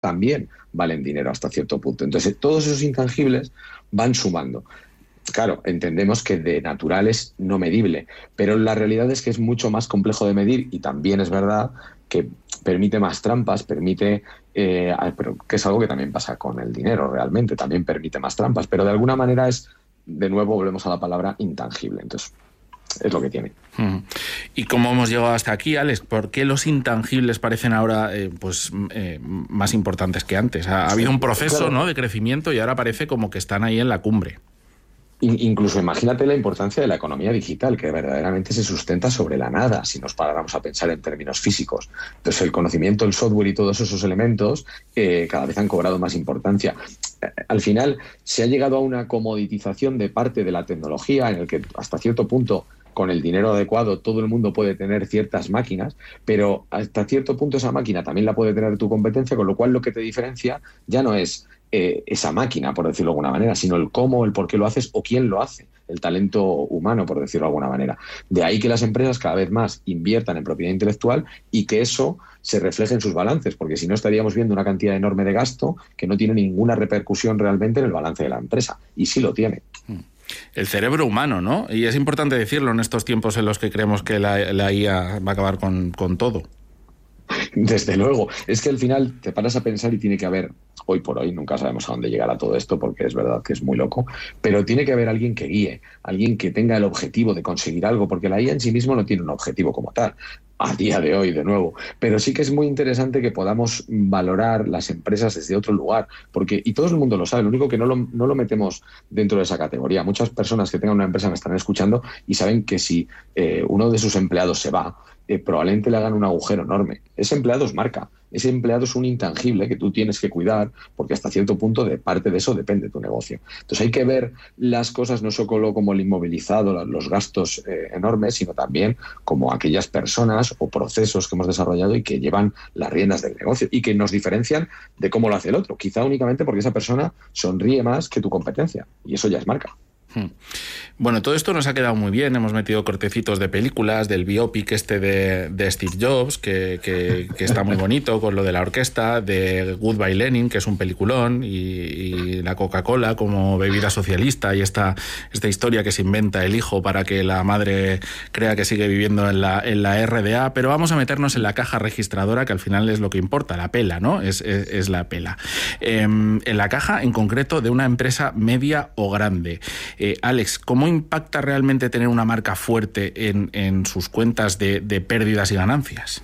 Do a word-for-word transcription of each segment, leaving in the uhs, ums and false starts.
también valen dinero hasta cierto punto. Entonces, todos esos intangibles van sumando. Claro, entendemos que de natural es no medible, pero la realidad es que es mucho más complejo de medir y también es verdad que permite más trampas, permite, eh, pero que es algo que también pasa con el dinero realmente, también permite más trampas, pero de alguna manera es, de nuevo volvemos a la palabra intangible, entonces es lo que tiene. ¿Y cómo hemos llegado hasta aquí, Alex? ¿Por qué los intangibles parecen ahora eh, pues eh, más importantes que antes? Ha, ha habido un proceso, claro, ¿no?, de crecimiento y ahora parece como que están ahí en la cumbre. Incluso imagínate la importancia de la economía digital, que verdaderamente se sustenta sobre la nada, si nos paráramos a pensar en términos físicos. Entonces, el conocimiento, el software y todos esos elementos eh, cada vez han cobrado más importancia. Al final, se ha llegado a una comoditización de parte de la tecnología, en el que hasta cierto punto, con el dinero adecuado, todo el mundo puede tener ciertas máquinas, pero hasta cierto punto esa máquina también la puede tener tu competencia, con lo cual lo que te diferencia ya no es Eh, esa máquina, por decirlo de alguna manera, sino el cómo, el por qué lo haces o quién lo hace, el talento humano, por decirlo de alguna manera. De ahí que las empresas cada vez más inviertan en propiedad intelectual y que eso se refleje en sus balances, porque si no estaríamos viendo una cantidad enorme de gasto que no tiene ninguna repercusión realmente en el balance de la empresa, y sí lo tiene. El cerebro humano, ¿no? Y es importante decirlo en estos tiempos en los que creemos que la, la I A va a acabar con, con todo. Desde luego. Es que al final te paras a pensar y tiene que haber, hoy por hoy, nunca sabemos a dónde llegará todo esto porque es verdad que es muy loco, pero tiene que haber alguien que guíe, alguien que tenga el objetivo de conseguir algo, porque la I A en sí mismo no tiene un objetivo como tal, a día de hoy, de nuevo. Pero sí que es muy interesante que podamos valorar las empresas desde otro lugar, porque, y todo el mundo lo sabe, lo único que no lo, no lo metemos dentro de esa categoría. Muchas personas que tengan una empresa me están escuchando y saben que si eh, uno de sus empleados se va, eh, probablemente le hagan un agujero enorme. Ese empleado es marca. Ese empleado es un intangible que tú tienes que cuidar porque hasta cierto punto de parte de eso depende tu negocio. Entonces hay que ver las cosas no solo como el inmovilizado, los gastos eh, enormes, sino también como aquellas personas o procesos que hemos desarrollado y que llevan las riendas del negocio y que nos diferencian de cómo lo hace el otro. Quizá únicamente porque esa persona sonríe más que tu competencia y eso ya es marca. Bueno, todo esto nos ha quedado muy bien. Hemos metido cortecitos de películas, del biopic este de, de Steve Jobs, que, que, que está muy bonito, con lo de la orquesta, de Goodbye Lenin, que es un peliculón, y, y la Coca-Cola como bebida socialista, y esta, esta historia que se inventa el hijo para que la madre crea que sigue viviendo en la, en la R D A. Pero vamos a meternos en la caja registradora, que al final es lo que importa, la pela, ¿no? Es, es, es la pela. Eh, en la caja, en concreto, de una empresa media o grande. Eh, Alex, ¿cómo impacta realmente tener una marca fuerte en, en sus cuentas de, de pérdidas y ganancias?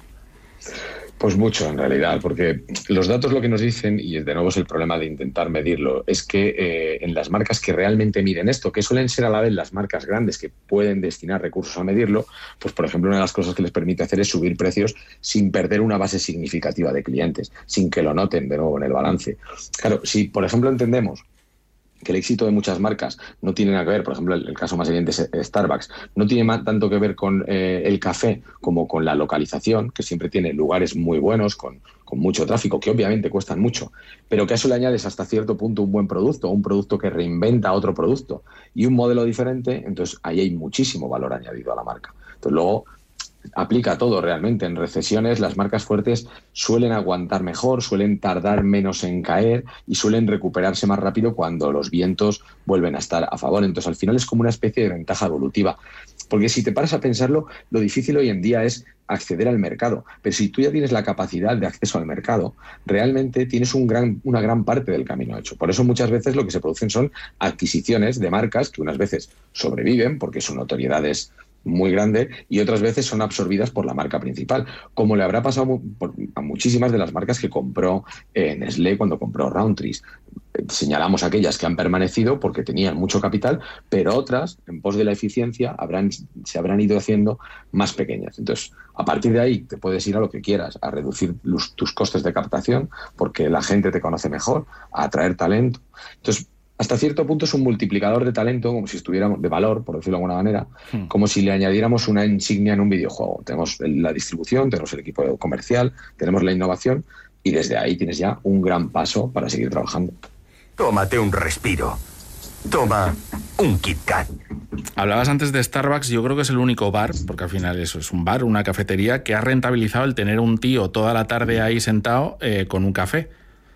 Pues mucho, en realidad, porque los datos lo que nos dicen, y de nuevo es el problema de intentar medirlo, es que eh, en las marcas que realmente miden esto, que suelen ser a la vez las marcas grandes que pueden destinar recursos a medirlo, pues por ejemplo una de las cosas que les permite hacer es subir precios sin perder una base significativa de clientes, sin que lo noten de nuevo en el balance. Claro, si por ejemplo entendemos que el éxito de muchas marcas no tiene nada que ver, por ejemplo, el, el caso más evidente es Starbucks, no tiene más, tanto que ver con eh, el café como con la localización, que siempre tiene lugares muy buenos, con, con mucho tráfico, que obviamente cuestan mucho, pero que a eso le añades hasta cierto punto un buen producto, un producto que reinventa otro producto y un modelo diferente, entonces ahí hay muchísimo valor añadido a la marca. Entonces luego aplica todo realmente. En recesiones las marcas fuertes suelen aguantar mejor, suelen tardar menos en caer y suelen recuperarse más rápido cuando los vientos vuelven a estar a favor. Entonces al final es como una especie de ventaja evolutiva. Porque si te paras a pensarlo, lo difícil hoy en día es acceder al mercado. Pero si tú ya tienes la capacidad de acceso al mercado, realmente tienes un gran, una gran parte del camino hecho. Por eso muchas veces lo que se producen son adquisiciones de marcas que unas veces sobreviven porque su notoriedad es muy grande y otras veces son absorbidas por la marca principal, como le habrá pasado a muchísimas de las marcas que compró eh, Nestlé cuando compró Roundtrees. Señalamos aquellas que han permanecido porque tenían mucho capital, pero otras, en pos de la eficiencia, habrán, se habrán ido haciendo más pequeñas. Entonces, a partir de ahí te puedes ir a lo que quieras, a reducir los, tus costes de captación porque la gente te conoce mejor, a atraer talento. Entonces, hasta cierto punto es un multiplicador de talento, como si estuviéramos de valor, por decirlo de alguna manera, hmm. como si le añadiéramos una insignia en un videojuego. Tenemos la distribución, tenemos el equipo comercial, tenemos la innovación y desde ahí tienes ya un gran paso para seguir trabajando. Tómate un respiro. Toma un Kit Kat. Hablabas antes de Starbucks, yo creo que es el único bar, porque al final eso es un bar, una cafetería, que ha rentabilizado el tener un tío toda la tarde ahí sentado eh, con un café.